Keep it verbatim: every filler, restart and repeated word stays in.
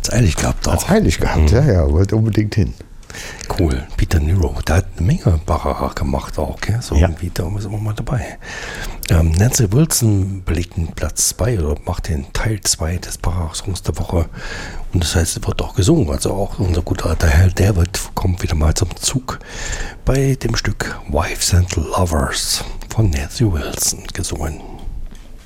hat's eilig gehabt auch. Hat's eilig gehabt, mhm. ja, ja, wollte unbedingt hin. Cool. Peter Nero, der hat eine Menge Baccarat gemacht auch, gell? So ja. irgendwie, da ist immer mal dabei. Ähm, Nancy Wilson belegt den Platz zwei oder macht den Teil zwei des Baccarat-Songs der Woche. Und das heißt, es wird auch gesungen. Also auch unser guter alter Hal David kommt wieder mal zum Zug bei dem Stück Wives and Lovers von Nancy Wilson gesungen.